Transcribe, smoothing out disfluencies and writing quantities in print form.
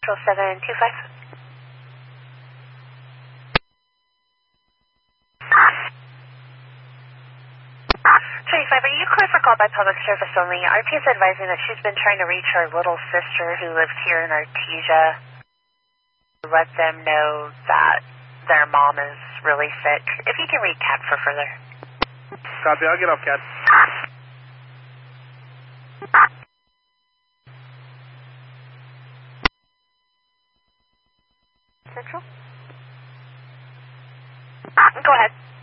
725. 25, are you clear for call by public service only? RP is advising that she's been trying to reach her little sister who lives here in Artesia. Let them know that their mom is really sick. If you can read CAD for further. Copy, I'll get off CAD. Central? Go ahead.